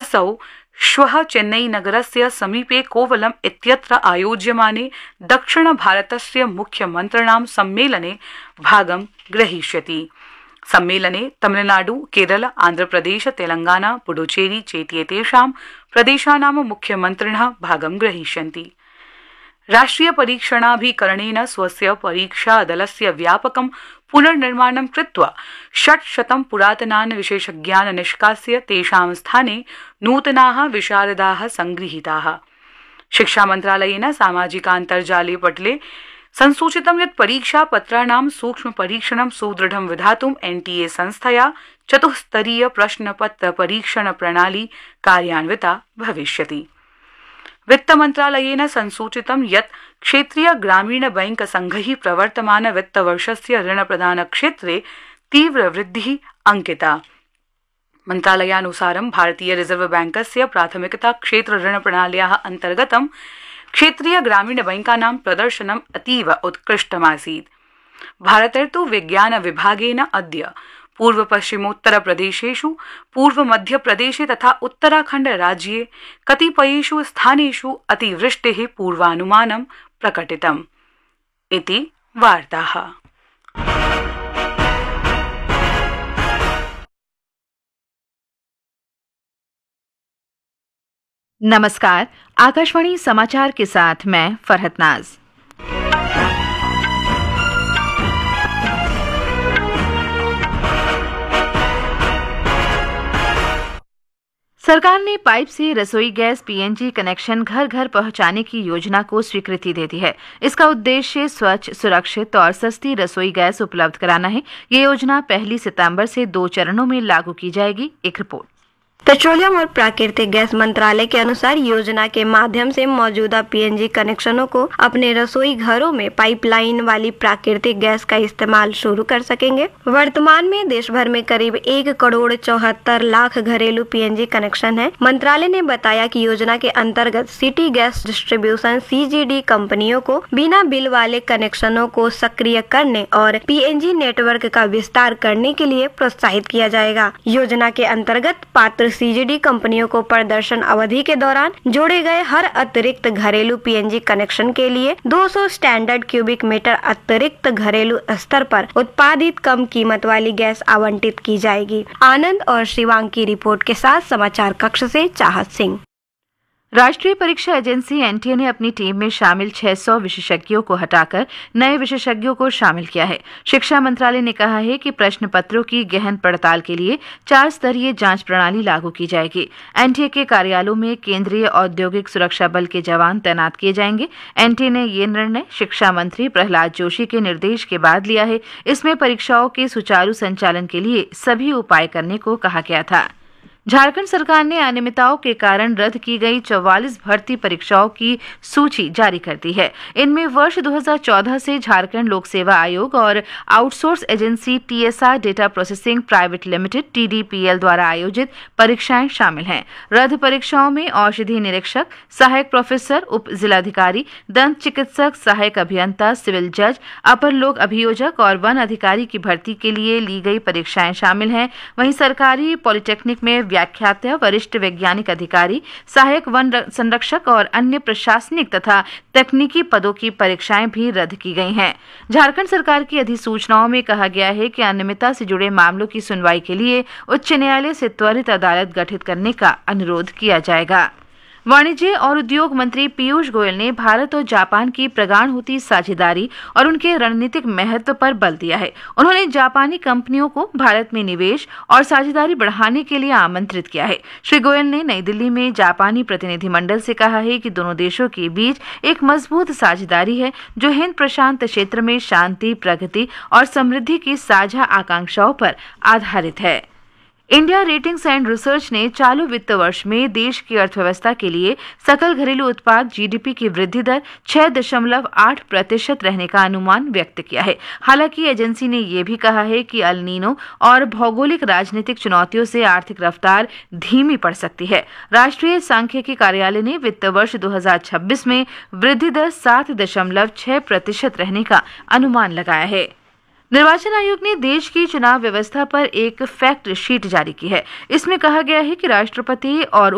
असौ श्वः चेन्नई नगरस्य समीपे कोवलम इत्यत्र आयोज्यमाने दक्षिण भारतस्य मुख्यमन्त्रिणां सम्मेलने भागं ग्रहीष्यति। सम्मेलने तमिलनाडु, केरल, आन्ध्रप्रदेश, तेलंगाना, पुडुचेरी चेत्येतेषां प्रदेशानां मुख्यमन्त्रिणः भागं ग्रहीष्यन्ति। राष्ट्रिय परीक्षणाभिकरणेन स्वस्य परीक्षादलस्य व्यापकं पुनर्निर्माणं कृत्वा 600 पुरातनान् विशेषज्ञान् निष्कास्य तेषां स्थाने नूतनाः विशारदाः संगृहीताः। शिक्षामन्त्रालयेन सामाजिकान्तर्जाले पटले संसूचितं यत् परीक्षापत्राणां सूक्ष्म परीक्षणं सुदृढं विधातुं एनटीए संस्थया चतुस्तरीय प्रश्नपत्र परीक्षण प्रणाली कार्यान्विता भविष्यति। वित्तमन्त्रालयेन संसूचितं यत् क्षेत्रीय ग्रामीण बैंक संघैः प्रवर्तमान वित्तवर्षस्य ऋणप्रदान क्षेत्रे तीव्र वृद्धिः अंकिता। मन्त्रालयानुसारं भारतीय रिजर्व बैंकस्य प्राथमिकता क्षेत्र ऋण प्रणाल्याः अन्तर्गतं क्षेत्रीय ग्रामीण बैंकानां प्रदर्शनम् अतीव उत्कृष्टमासीत्। भारतेर्तु विज्ञान विभागेन अद्य पूर्व पश्चिमोत्तर प्रदेशेषु, पूर्व मध्य प्रदेशे तथा उत्तराखण्ड राज्ये कतिपयेषु स्थानेषु अतिवृष्टेः पूर्वानुमानं प्रकटितम्। इति वार्ताः। नमस्कार, आकाशवाणी समाचार के साथ मैं फरहत नाज। सरकार ने पाइप से रसोई गैस पीएनजी कनेक्शन घर घर पहुंचाने की योजना को स्वीकृति दे दी है। इसका उद्देश्य स्वच्छ, सुरक्षित और सस्ती रसोई गैस उपलब्ध कराना है। ये योजना 1 सितंबर से 2 चरणों में लागू की जाएगी। एक रिपोर्ट। पेट्रोलियम और प्राकृतिक गैस मंत्रालय के अनुसार योजना के माध्यम से मौजूदा पीएनजी कनेक्शनों को अपने रसोई घरों में पाइपलाइन वाली प्राकृतिक गैस का इस्तेमाल शुरू कर सकेंगे। वर्तमान में देश भर में करीब 1,74,00,000 घरेलू पीएनजी कनेक्शन है। मंत्रालय ने बताया कि योजना के अंतर्गत सिटी गैस डिस्ट्रीब्यूशन (सीजीडी) कंपनियों को बिना बिल वाले कनेक्शनों को सक्रिय करने और पीएनजी नेटवर्क का विस्तार करने के लिए प्रोत्साहित किया जाएगा। योजना के अंतर्गत पात्र सीजीडी कंपनियों को प्रदर्शन अवधि के दौरान जोड़े गए हर अतिरिक्त घरेलू पीएनजी कनेक्शन के लिए 200 स्टैंडर्ड क्यूबिक मीटर अतिरिक्त घरेलू स्तर पर उत्पादित कम कीमत वाली गैस आवंटित की जाएगी। आनंद और शिवांग की रिपोर्ट के साथ समाचार कक्ष से चाहत सिंह। राष्ट्रीय परीक्षा एजेंसी एनटीए ने अपनी टीम में शामिल 600 विशेषज्ञों को हटाकर नए विशेषज्ञों को शामिल किया है। शिक्षा मंत्रालय ने कहा है कि प्रश्न पत्रों की गहन पड़ताल के लिए 4 स्तरीय जांच प्रणाली लागू की जाएगी। एनटीए के कार्यालयों में केंद्रीय औद्योगिक सुरक्षा बल के जवान तैनात किए जाएंगे। एनटीए ने ये निर्णय शिक्षा मंत्री प्रहलाद जोशी के निर्देश के बाद लिया है। इसमें परीक्षाओं के सुचारू संचालन के लिए सभी उपाय करने को कहा गया था। झारखंड सरकार ने अनियमितताओं के कारण रद्द की गई 44 भर्ती परीक्षाओं की सूची जारी कर दी है। इनमें वर्ष 2014 से झारखंड लोक सेवा आयोग और outsource agency TSR data processing private limited (TDPL) द्वारा आयोजित परीक्षाएं शामिल हैं। रद्द परीक्षाओं में औषधि निरीक्षक, सहायक प्रोफेसर, उप जिलाधिकारी, दंत चिकित्सक, सहायक अभियंता, सिविल जज, अपर लोक अभियोजक और वन अधिकारी की भर्ती के लिए ली गई परीक्षाएं शामिल हैं। वहीं सरकारी पॉलिटेक्निक में व्याख्याता, वरिष्ठ वैज्ञानिक अधिकारी, सहायक वन संरक्षक और अन्य प्रशासनिक तथा तकनीकी पदों की परीक्षाएं भी रद्द की गई हैं। झारखंड सरकार की अधिसूचनाओं में कहा गया है कि अनियमितता से जुड़े मामलों की सुनवाई के लिए उच्च न्यायालय से त्वरित अदालत गठित करने का अनुरोध किया जाएगा। वाणिज्य और उद्योग मंत्री पीयूष गोयल ने भारत और जापान की प्राणघाती साझेदारी और उनके रणनीतिक महत्व पर बल दिया है। उन्होंने जापानी कंपनियों को भारत में निवेश और साझेदारी बढ़ाने के लिए आमंत्रित किया है। श्री गोयल ने नई दिल्ली में जापानी प्रतिनिधिमंडल से कहा है कि दोनों देशों के बीच एक मजबूत साझेदारी है जो हिंद प्रशांत क्षेत्र में शांति, प्रगति और समृद्धि की साझा आकांक्षाओं पर आधारित है। इंडिया रेटिंग्स एंड रिसर्च ने चालू वित्त वर्ष में देश की अर्थव्यवस्था के लिए सकल घरेलू उत्पाद (जीडीपी) की वृद्धि दर 6.8% रहने का अनुमान व्यक्त किया है। हालांकि एजेंसी ने यह भी कहा है कि अल नीनो और भौगोलिक राजनीतिक चुनौतियों से आर्थिक रफ्तार धीमी पड़ सकती है। राष्ट्रीय सांख्यिकी कार्यालय ने वित्त वर्ष 2026 में वृद्धि दर 7.6% रहने का अनुमान लगाया है। निर्वाचन आयोग ने देश की चुनाव व्यवस्था पर एक फैक्ट शीट जारी की है। इसमें कहा गया है कि राष्ट्रपति और